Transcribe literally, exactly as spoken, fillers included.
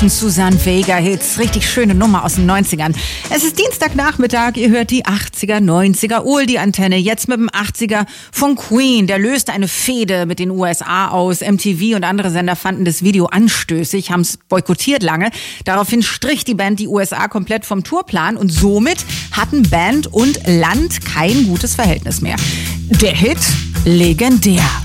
Susanne Vega Hits, richtig schöne Nummer aus den neunzigern. Es ist Dienstagnachmittag, ihr hört die achtziger, neunziger, Oldie-Antenne, jetzt mit dem achtziger von Queen. Der löste eine Fehde mit den U S A aus. M T V und andere Sender fanden das Video anstößig, haben es boykottiert lange. Daraufhin strich die Band die U S A komplett vom Tourplan und somit hatten Band und Land kein gutes Verhältnis mehr. Der Hit legendär.